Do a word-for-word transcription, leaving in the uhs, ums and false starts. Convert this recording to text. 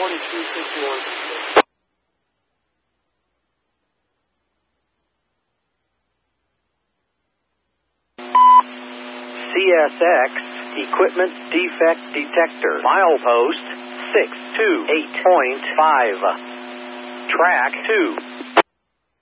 forty-two fifty-one. C S X Equipment Defect Detector. Milepost six two eight point five. Track two.